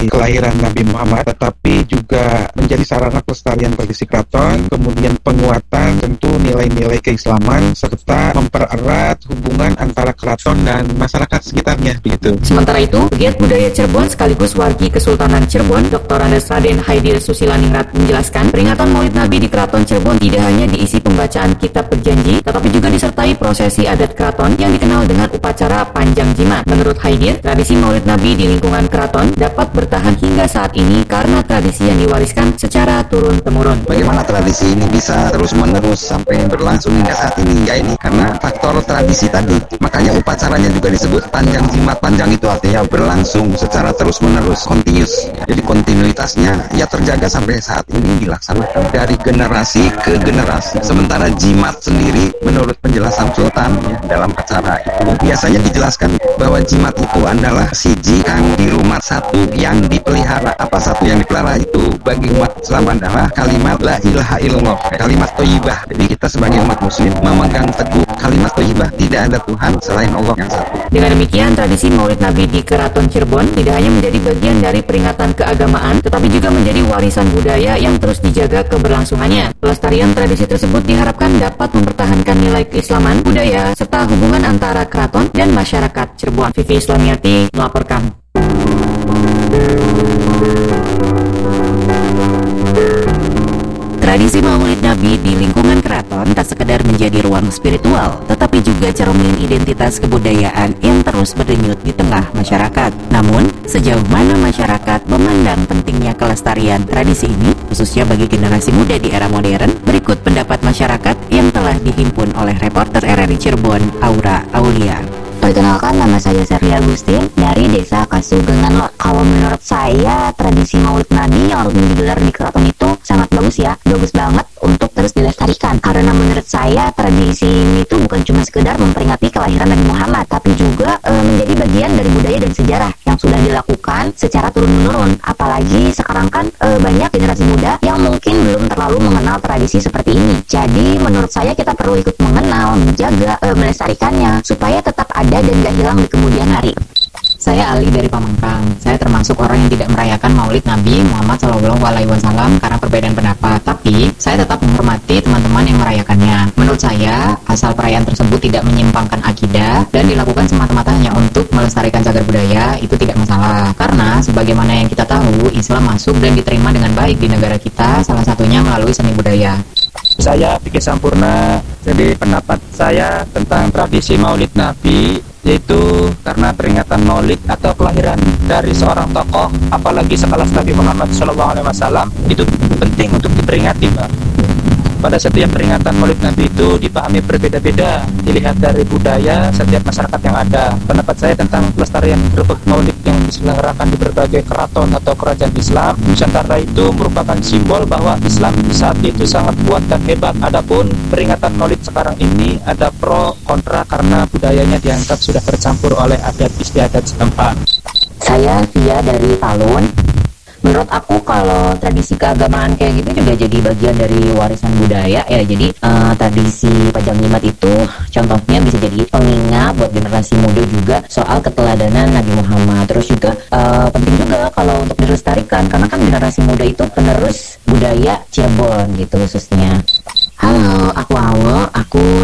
kelahiran Nabi Muhammad, tetapi juga menjadi sarana pelestarian tradisi keraton, kemudian penguatan tentu nilai-nilai keislaman, serta mempererat hubungan antara keraton dan masyarakat sekitarnya begitu. Sementara itu, pegiat budaya Cirebon sekaligus wargi Kesultanan Cirebon, Dr. Andes Raden Haidir Susilaningrat menjelaskan, peringatan Maulid Nabi di Keraton Cirebon tidak hanya diisi pembacaan kitab berjanji, tetapi juga disertai prosesi adat keraton yang dikenal dengan upacara panjang jimat. Menurut Haidir, tradisi Maulid Nabi di lingkungan keraton dapat bertahan hingga saat ini karena tradisi yang diwariskan secara turun-temurun. Bagaimana tradisi ini bisa terus-menerus sampai berlangsung hingga saat ini? Ya ini karena faktor tradisi tadi. Makanya upacaranya juga disebut panjang jimat. Panjang itu artinya berlangsung secara terus-menerus, continuous. Jadi kontinuitasnya ya terjaga sampai saat ini dilaksanakan dari generasi ke generasi. Sementara jimat sendiri menurut penjelasan Sultan ya, dalam acara itu biasanya dijelaskan bahwa jimat itu adalah siji kang di rumah satu yang dipelihara. Apa satu yang dipelihara itu bagi umat Islam adalah kalimat la ilaha illallah, kalimat thayyibah. Jadi kita sebagai umat muslim memegang teguh kalimat thayyibah, tidak ada Tuhan selain Allah yang satu. Dengan demikian, tradisi Maulid Nabi di Keraton Cirebon tidak hanya menjadi bagian dari peringatan keagamaan, tetapi juga menjadi warisan budaya yang terus dijaga keberlangsungannya. Pelestarian tradisi tersebut diharapkan dapat mempertahankan nilai keislaman, budaya, serta hubungan antara keraton dan masyarakat Cirebon. Vivi Islamiati melaporkan. Tradisi Maulid Nabi di lingkungan keraton tak sekedar menjadi ruang spiritual, tetapi juga cermin identitas kebudayaan yang terus berdenyut di tengah masyarakat. Namun, sejauh mana masyarakat memandang pentingnya kelestarian tradisi ini, khususnya bagi generasi muda di era modern? Berikut pendapat masyarakat yang telah dihimpun oleh reporter RRI Cirebon, Aura Aulia. Perkenalkan, nama saya Serli Agustin dari Desa Kasugengan Lor. Kalau menurut saya, tradisi Maulid Nabi yang rutin digelar di keraton itu sangat bagus ya, bagus banget untuk terus dilestarikan. Karena menurut saya, tradisi ini tuh bukan cuma sekedar memperingati kelahiran Nabi Muhammad, tapi juga menjadi bagian dari budaya dan sejarah yang sudah dilakukan secara turun-menurun. Apalagi sekarang kan banyak generasi muda yang mungkin belum terlalu mengenal tradisi seperti ini. Jadi menurut saya kita perlu ikut mengenal, menjaga, melestarikannya supaya tetap ada dan gak hilang di kemudian hari. Saya Ali dari Pamengkang. Saya termasuk orang yang tidak merayakan Maulid Nabi Muhammad SAW karena perbedaan pendapat. Tapi saya tetap menghormati teman-teman yang merayakannya. Menurut saya, asal perayaan tersebut tidak menyimpangkan akidah dan dilakukan semata-mata hanya untuk melestarikan cagar budaya, itu tidak masalah. Karena sebagaimana yang kita tahu, Islam masuk dan diterima dengan baik di negara kita, salah satunya melalui seni budaya. Saya Fikri Sampurna. Jadi pendapat saya tentang tradisi Maulid Nabi yaitu karena peringatan Maulid atau kelahiran dari seorang tokoh, apalagi sekelas Nabi Muhammad SAW, itu penting untuk diperingati, Pak. Pada setiap peringatan Maulid Nabi itu dipahami berbeda-beda, dilihat dari budaya setiap masyarakat yang ada. Pendapat saya tentang pelestarian berbagai Maulid yang diselenggarakan di berbagai keraton atau kerajaan Islam Nusantara itu merupakan simbol bahwa Islam di saat itu sangat kuat dan hebat. Adapun peringatan Maulid sekarang ini ada pro kontra karena budayanya dianggap sudah tercampur oleh adat istiadat setempat. Saya Via dari Talun. Menurut aku kalau tradisi keagamaan kayak gitu juga jadi bagian dari warisan budaya ya. Jadi tradisi panjang jimat itu contohnya bisa jadi pengingat buat generasi muda juga soal keteladanan Nabi Muhammad. Terus juga penting juga kalau untuk dilestarikan karena kan generasi muda itu penerus budaya Cirebon gitu khususnya. Halo, aku Awo, aku